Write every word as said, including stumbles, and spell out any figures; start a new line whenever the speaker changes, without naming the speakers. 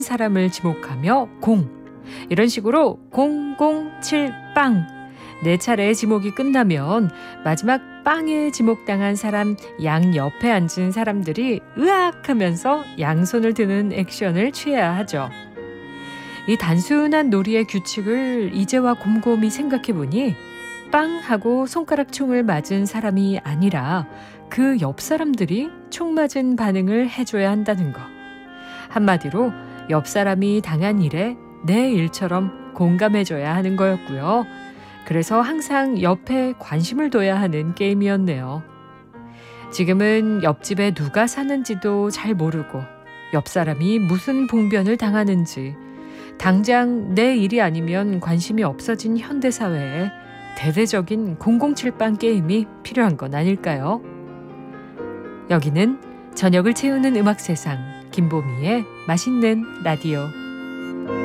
사람을 지목하며 공. 이런 식으로 공공칠 빵. 네 차례의 지목이 끝나면 마지막 빵에 지목당한 사람 양 옆에 앉은 사람들이 으악 하면서 양손을 드는 액션을 취해야 하죠. 이 단순한 놀이의 규칙을 이제와 곰곰이 생각해보니 빵 하고 손가락 총을 맞은 사람이 아니라 그 옆 사람들이 총 맞은 반응을 해줘야 한다는 거. 한마디로 옆 사람이 당한 일에 내 일처럼 공감해줘야 하는 거였고요. 그래서 항상 옆에 관심을 둬야 하는 게임이었네요. 지금은 옆집에 누가 사는지도 잘 모르고 옆 사람이 무슨 봉변을 당하는지 당장 내 일이 아니면 관심이 없어진 현대사회에 대대적인 공공칠 빵 게임이 필요한 건 아닐까요? 여기는 저녁을 채우는 음악 세상 김보미의 맛있는 라디오.